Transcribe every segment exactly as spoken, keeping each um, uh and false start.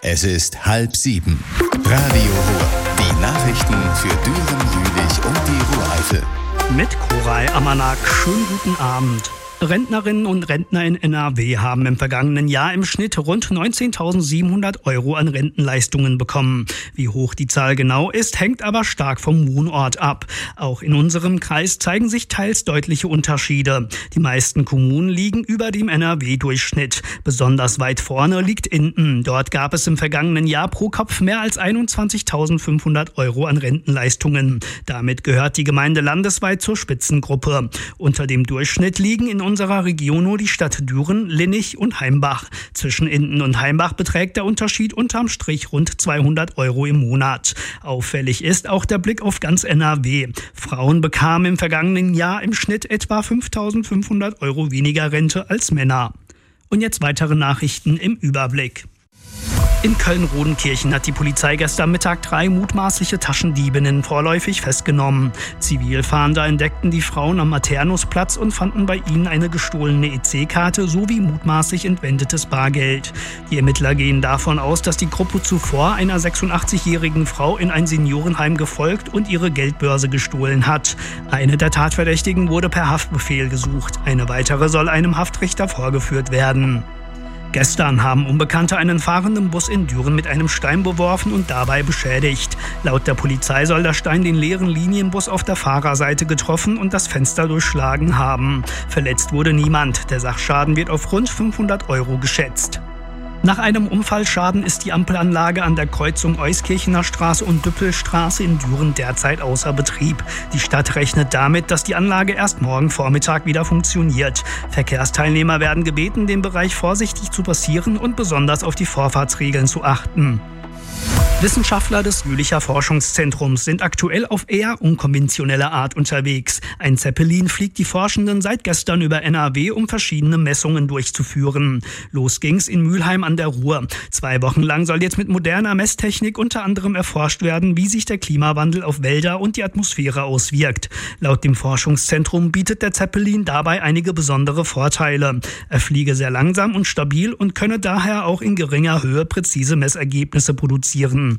Es ist halb sieben. Radio Ruhr. Die Nachrichten für Düren, Jülich und die Ruhr-Eifel. Mit Koray Amanak. Schönen guten Abend. Rentnerinnen und Rentner in N R W haben im vergangenen Jahr im Schnitt rund neunzehntausendsiebenhundert Euro an Rentenleistungen bekommen. Wie hoch die Zahl genau ist, hängt aber stark vom Wohnort ab. Auch in unserem Kreis zeigen sich teils deutliche Unterschiede. Die meisten Kommunen liegen über dem N R W-Durchschnitt. Besonders weit vorne liegt Enden. Dort gab es im vergangenen Jahr pro Kopf mehr als einundzwanzigtausendfünfhundert Euro an Rentenleistungen. Damit gehört die Gemeinde landesweit zur Spitzengruppe. Unter dem Durchschnitt liegen in unserer Region nur die Stadt Düren, Linnich und Heimbach. Zwischen Enden und Heimbach beträgt der Unterschied unterm Strich rund zweihundert Euro im Monat. Auffällig ist auch der Blick auf ganz N R W. Frauen bekamen im vergangenen Jahr im Schnitt etwa fünftausendfünfhundert Euro weniger Rente als Männer. Und jetzt weitere Nachrichten im Überblick. In Köln-Rodenkirchen hat die Polizei gestern Mittag drei mutmaßliche Taschendiebinnen vorläufig festgenommen. Zivilfahnder entdeckten die Frauen am Maternusplatz und fanden bei ihnen eine gestohlene E C-Karte sowie mutmaßlich entwendetes Bargeld. Die Ermittler gehen davon aus, dass die Gruppe zuvor einer sechsundachtzigjährigen Frau in ein Seniorenheim gefolgt und ihre Geldbörse gestohlen hat. Eine der Tatverdächtigen wurde per Haftbefehl gesucht. Eine weitere soll einem Haftrichter vorgeführt werden. Gestern haben Unbekannte einen fahrenden Bus in Düren mit einem Stein beworfen und dabei beschädigt. Laut der Polizei soll der Stein den leeren Linienbus auf der Fahrerseite getroffen und das Fenster durchschlagen haben. Verletzt wurde niemand. Der Sachschaden wird auf rund fünfhundert Euro geschätzt. Nach einem Unfallschaden ist die Ampelanlage an der Kreuzung Euskirchener Straße und Düppelstraße in Düren derzeit außer Betrieb. Die Stadt rechnet damit, dass die Anlage erst morgen Vormittag wieder funktioniert. Verkehrsteilnehmer werden gebeten, den Bereich vorsichtig zu passieren und besonders auf die Vorfahrtsregeln zu achten. Wissenschaftler des Jülicher Forschungszentrums sind aktuell auf eher unkonventionelle Art unterwegs. Ein Zeppelin fliegt die Forschenden seit gestern über N R W, um verschiedene Messungen durchzuführen. Los ging's in Mülheim an der Ruhr. Zwei Wochen lang soll jetzt mit moderner Messtechnik unter anderem erforscht werden, wie sich der Klimawandel auf Wälder und die Atmosphäre auswirkt. Laut dem Forschungszentrum bietet der Zeppelin dabei einige besondere Vorteile. Er fliege sehr langsam und stabil und könne daher auch in geringer Höhe präzise Messergebnisse produzieren.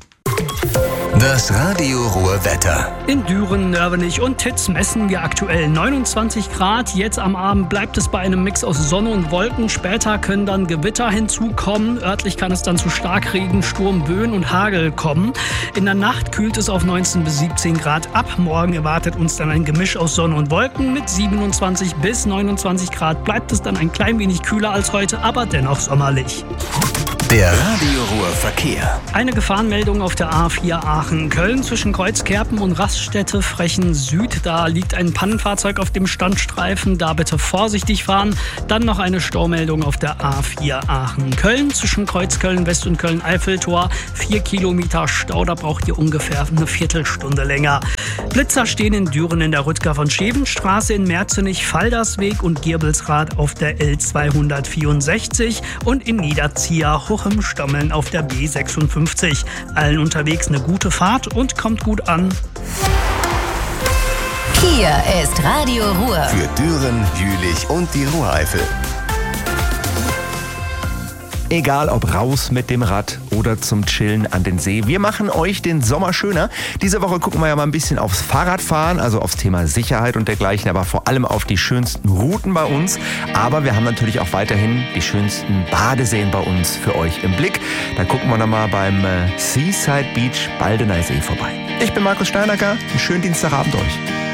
Das Radio Ruhr Wetter. In Düren, Nörvenich und Titz messen wir aktuell neunundzwanzig Grad. Jetzt am Abend bleibt es bei einem Mix aus Sonne und Wolken. Später können dann Gewitter hinzukommen. Örtlich kann es dann zu Starkregen, Sturm, Böen und Hagel kommen. In der Nacht kühlt es auf neunzehn bis siebzehn Grad ab. Morgen erwartet uns dann ein Gemisch aus Sonne und Wolken. Mit siebenundzwanzig bis neunundzwanzig Grad bleibt es dann ein klein wenig kühler als heute, aber dennoch sommerlich. Der Radio Ruhr Verkehr. Eine Gefahrenmeldung auf der A vier Aachen-Köln zwischen Kreuzkerpen und Raststätte Frechen Süd. Da liegt ein Pannenfahrzeug auf dem Standstreifen. Da bitte vorsichtig fahren. Dann noch eine Staumeldung auf der A vier Aachen-Köln zwischen Kreuzköln West und Köln-Eiffeltor. Vier Kilometer Stau, da braucht ihr ungefähr eine Viertelstunde länger. Blitzer stehen in Düren in der Rüttger von Schevenstraße, in Merzenich, Faldersweg und Girbelsrad auf der L zweihundertvierundsechzig und in Niederzieher im Stammeln auf der B sechsundfünfzig. Allen unterwegs eine gute Fahrt und kommt gut an. Hier ist Radio Ruhr. Für Düren, Jülich und die Ruhr-Eifel. Egal ob raus mit dem Rad oder zum Chillen an den See. Wir machen euch den Sommer schöner. Diese Woche gucken wir ja mal ein bisschen aufs Fahrradfahren, also aufs Thema Sicherheit und dergleichen, aber vor allem auf die schönsten Routen bei uns. Aber wir haben natürlich auch weiterhin die schönsten Badeseen bei uns für euch im Blick. Da gucken wir nochmal beim Seaside Beach Baldeneysee vorbei. Ich bin Markus Steinacker. Einen schönen Dienstagabend euch.